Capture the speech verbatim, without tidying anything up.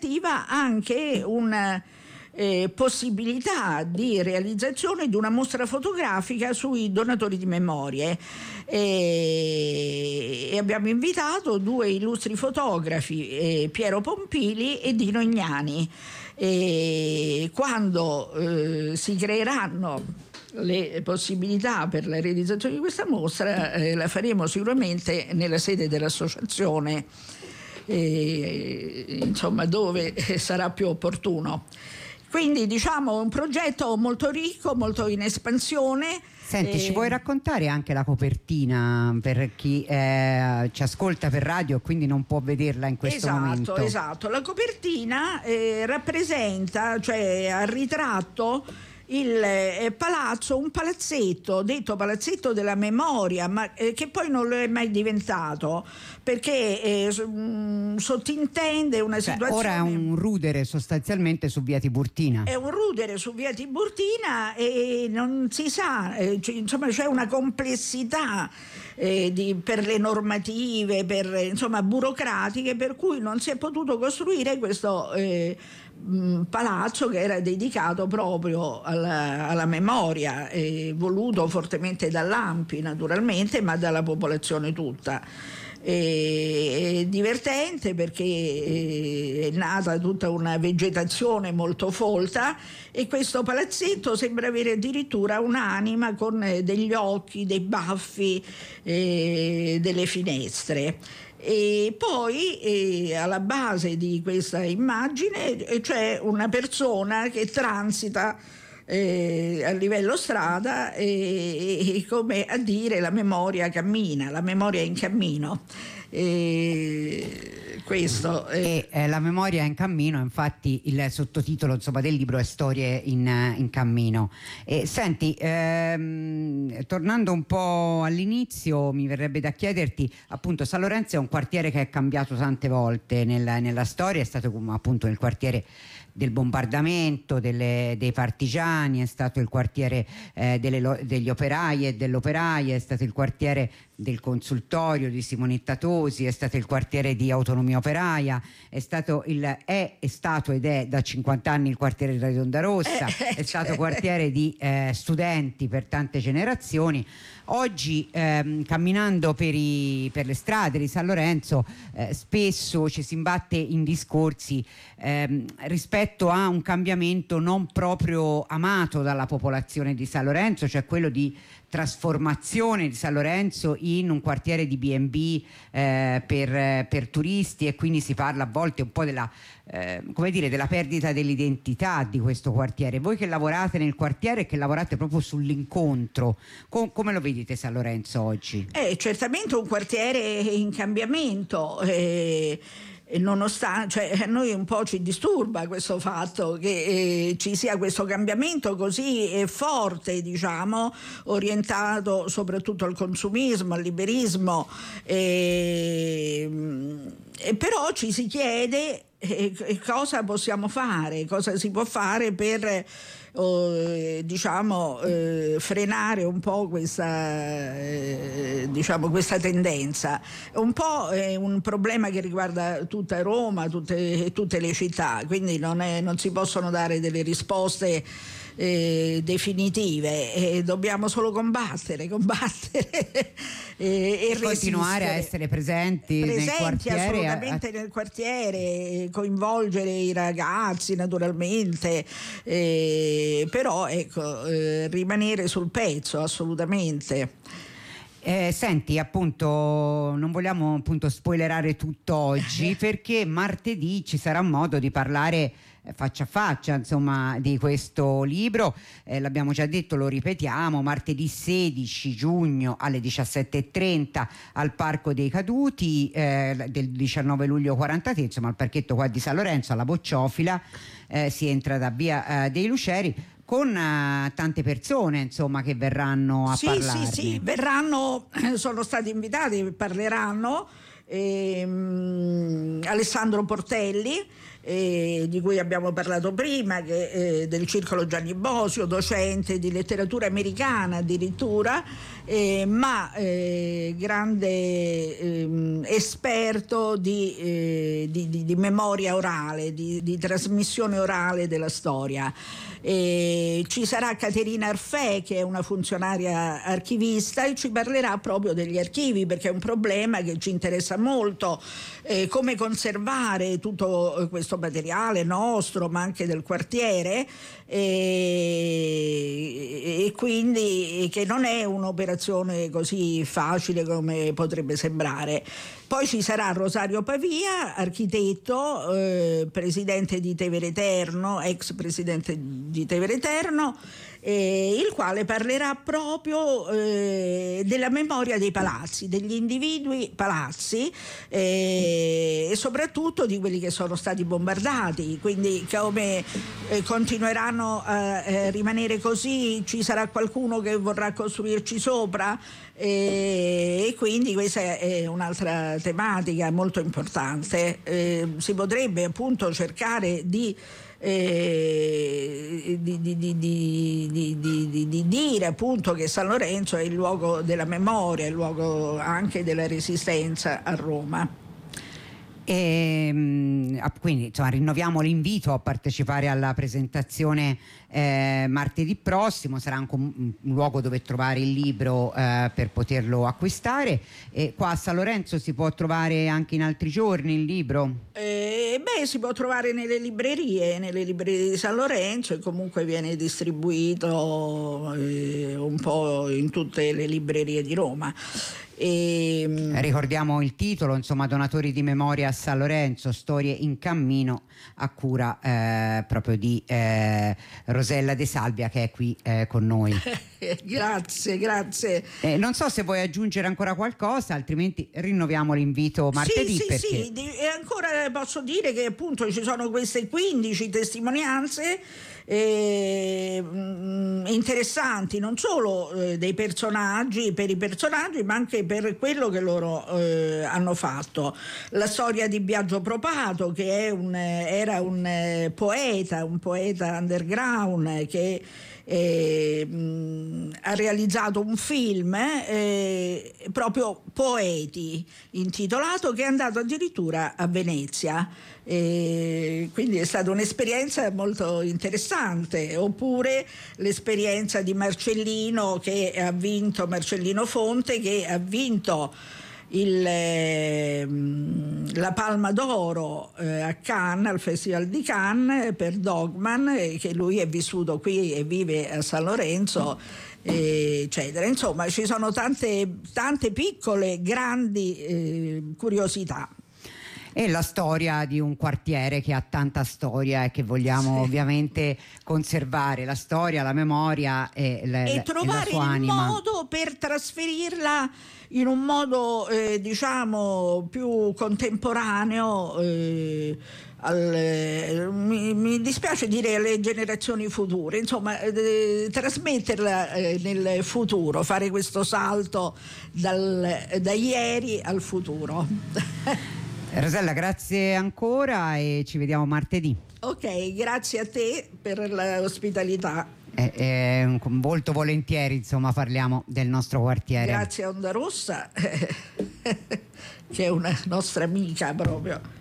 attiva anche una eh, possibilità di realizzazione di una mostra fotografica sui donatori di memorie, e, e abbiamo invitato due illustri fotografi, eh, Piero Pompili e Dino Ignani. E quando eh, si creeranno le possibilità per la realizzazione di questa mostra, eh, la faremo sicuramente nella sede dell'associazione, eh, insomma, dove sarà più opportuno. Quindi, diciamo, un progetto molto ricco, molto in espansione. Senti, eh, ci puoi raccontare anche la copertina per chi eh, ci ascolta per radio e quindi non può vederla in questo esatto, momento? Esatto, la copertina eh, rappresenta, cioè a ritratto, il eh, palazzo, un palazzetto detto palazzetto della memoria, ma eh, che poi non lo è mai diventato, perché eh, mh, sottintende una cioè, situazione. Ora è un rudere sostanzialmente su via Tiburtina. È un rudere su via Tiburtina e non si sa, eh, c- insomma c'è una complessità eh, di, per le normative, per, insomma, burocratiche, per cui non si è potuto costruire questo eh, mh, palazzo che era dedicato proprio alla, alla memoria, eh, voluto fortemente dall'A N P I naturalmente, ma dalla popolazione tutta. È divertente perché è nata tutta una vegetazione molto folta e questo palazzetto sembra avere addirittura un'anima con degli occhi, dei baffi, eh, delle finestre. E poi eh, alla base di questa immagine c'è una persona che transita Eh, a livello strada, e, e come a dire la memoria cammina, la memoria è in cammino. E questo è... E eh, la memoria è in cammino, infatti il sottotitolo, insomma, del libro è Storie in, in cammino. E senti, ehm, tornando un po' all'inizio, mi verrebbe da chiederti, appunto, San Lorenzo è un quartiere che è cambiato tante volte nella, nella storia, è stato appunto il quartiere del bombardamento, delle, dei partigiani, è stato il quartiere eh, delle, degli operai e dell'operaia, è stato il quartiere del consultorio di Simonetta Tosi, è stato il quartiere di Autonomia Operaia, è stato il è, è stato ed è da cinquanta anni il quartiere di Radionda Rossa, è stato quartiere di eh, studenti per tante generazioni. Oggi ehm, camminando per, i, per le strade di San Lorenzo eh, spesso ci si imbatte in discorsi ehm, rispetto a un cambiamento non proprio amato dalla popolazione di San Lorenzo, cioè quello di trasformazione di San Lorenzo in un quartiere di B and B eh, per, per turisti, e quindi si parla a volte un po' della, eh, come dire, della perdita dell'identità di questo quartiere. Voi che lavorate nel quartiere e che lavorate proprio sull'incontro, com- come lo vedete San Lorenzo oggi? È certamente un quartiere in cambiamento. Eh... Nonostante, cioè, a noi un po' ci disturba questo fatto che eh, ci sia questo cambiamento così eh, forte, diciamo, orientato soprattutto al consumismo, al liberismo, eh, e però ci si chiede eh, cosa possiamo fare, cosa si può fare per eh, diciamo eh, frenare un po' questa eh, diciamo questa tendenza. Un po' è un problema che riguarda tutta Roma, tutte, tutte le città, quindi non, è, non si possono dare delle risposte eh, definitive, e dobbiamo solo combattere, combattere e, e continuare a essere presenti, presenti nel quartiere, assolutamente a... nel quartiere, coinvolgere i ragazzi naturalmente, eh, però ecco, eh, rimanere sul pezzo assolutamente. Eh, senti, appunto, non vogliamo appunto spoilerare tutto oggi, perché martedì ci sarà modo di parlare eh, faccia a faccia, insomma, di questo libro. Eh, l'abbiamo già detto, lo ripetiamo: martedì sedici giugno alle diciassette e trenta al Parco dei Caduti, eh, del diciannove luglio quarantatré, insomma al parchetto qua di San Lorenzo, alla Bocciofila. Eh, si entra da via eh, dei Luceri, con uh, tante persone, insomma, che verranno a sì, parlarne. Sì, sì, verranno, sono stati invitati, parleranno ehm, Alessandro Portelli, eh, di cui abbiamo parlato prima, che, eh, del Circolo Gianni Bosio, docente di letteratura americana addirittura, eh, ma eh, grande eh, esperto di, eh, di, di, di memoria orale, di, di trasmissione orale della storia. E ci sarà Caterina Arfè, che è una funzionaria archivista, e ci parlerà proprio degli archivi, perché è un problema che ci interessa molto, eh, come conservare tutto questo materiale nostro ma anche del quartiere, e, e quindi che non è un'operazione così facile come potrebbe sembrare. Poi ci sarà Rosario Pavia, architetto, eh, presidente di Tevere Eterno, ex presidente di Tevere Eterno, eh, il quale parlerà proprio eh, della memoria dei palazzi, degli individui palazzi, eh, e soprattutto di quelli che sono stati bombardati, quindi come eh, continueranno a eh, rimanere così, ci sarà qualcuno che vorrà costruirci sopra, eh, e quindi questa è un'altra tematica molto importante. Eh, si potrebbe appunto cercare di Eh, di, di, di, di, di, di, di dire appunto che San Lorenzo è il luogo della memoria, il luogo anche della resistenza a Roma. E, quindi insomma, rinnoviamo l'invito a partecipare alla presentazione eh, martedì prossimo. Sarà anche un, un luogo dove trovare il libro eh, per poterlo acquistare. E qua a San Lorenzo si può trovare anche in altri giorni il libro? Eh, beh, si può trovare nelle librerie, nelle librerie di San Lorenzo, e comunque viene distribuito eh, un po' in tutte le librerie di Roma. E, ricordiamo il titolo, insomma, Donatori di memoria a San Lorenzo, storie in cammino, a cura eh, proprio di eh, Rosella De Salvia, che è qui eh, con noi. Grazie, grazie. Eh, non so se vuoi aggiungere ancora qualcosa, altrimenti rinnoviamo l'invito martedì. Sì, sì, perché... sì, e ancora posso dire che appunto ci sono queste quindici testimonianze eh, interessanti, non solo eh, dei personaggi, per i personaggi, ma anche per quello che loro eh, hanno fatto. La storia di Biagio Propato, che è un, era un eh, poeta, un poeta underground che Eh, mh, ha realizzato un film eh, proprio Poeti intitolato, che è andato addirittura a Venezia, eh, quindi è stata un'esperienza molto interessante. Oppure l'esperienza di Marcellino, che ha vinto Marcellino Fonte, che ha vinto Il, eh, la Palma d'Oro eh, a Cannes, al Festival di Cannes, per Dogman, eh, che lui è vissuto qui e vive a San Lorenzo, eh, eccetera. Insomma, ci sono tante, tante piccole, grandi eh, curiosità. E la storia di un quartiere che ha tanta storia e che vogliamo sì. ovviamente conservare, la storia, la memoria e, le, e trovare e la sua il anima. modo per trasferirla in un modo eh, diciamo più contemporaneo, eh, al, eh, mi, mi dispiace dire alle generazioni future, insomma eh, trasmetterla eh, nel futuro, fare questo salto dal, da ieri al futuro. Rosella, grazie ancora e ci vediamo martedì. Ok, grazie a te per l'ospitalità. Eh, eh, molto volentieri, insomma, parliamo del nostro quartiere. Grazie a Onda Rossa, che è una nostra amica proprio.